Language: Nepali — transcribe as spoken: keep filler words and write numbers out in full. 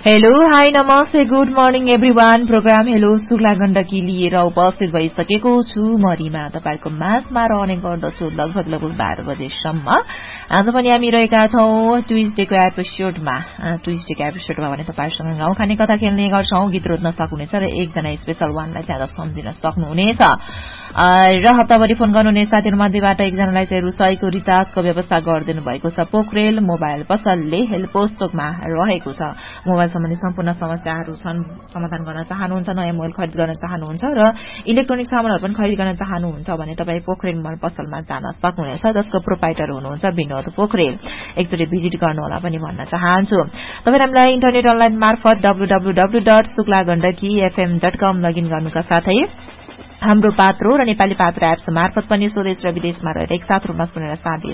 हेलो हाई नमस्ते good morning everyone. Programme hello Shukla Gandaki लिएर उपस्थित भइसकेको छु म रिमा, तपाईको माझमा रहने गर्दछु लगभग लगभग बाह्र बजेसम्म। आज पनि हामी रहेका छौं ट्युजडेको एपिसोडमा। ट्युजडेको एपिसोडमा भने तपाईहरुसँग गाउँ खाने कथा खेल्ने गर्छौं, गीत रोज्न सक्नुहुनेछ र एकजना स्पेशल वानलाई चाहिँ आज सम्झिन सक्नुहुनेछ। र हप्ताभरि फोन गर्नुहुने साथीहरु मध्येबाट एकजनालाई चाहिँ रुसाईको रिचार्जको व्यवस्था गरिदिनु भएको छ पोखरेल मोबाइल पसलले हेलपोस्टोकमा रहेको छ। मोबाइल सम्बन्धी सम्पूर्ण समस्याहरू छन्, समाधान गर्न चाहनुहुन्छ, नयाँ मोबाइल खरिद गर्न चाहनुहुन्छ र इलेक्ट्रोनिक सामानहरू पनि खरिद गर्न चाहनुहुन्छ भने तपाई पोखरेल मोबाइल पसलमा जान सक्नुहुनेछ, जसको प्रोप्राइटर हुनुहुन्छ विनोद पोखरेल। एकचोटि भिजिट गर्नुहोला पनि भन्न चाहन्छु। तपाई हामीलाई इन्टरनेट अनलाइन मार्फत W W W dot Shukla Gandaki FM dot com login गर्नुका साथै हाम्रो पात्रो र नेपाली पात्रो एप्स मार्फत पनि स्वदेश र विदेशमा रहेर एकसाथ रूपमा सुनेर साथ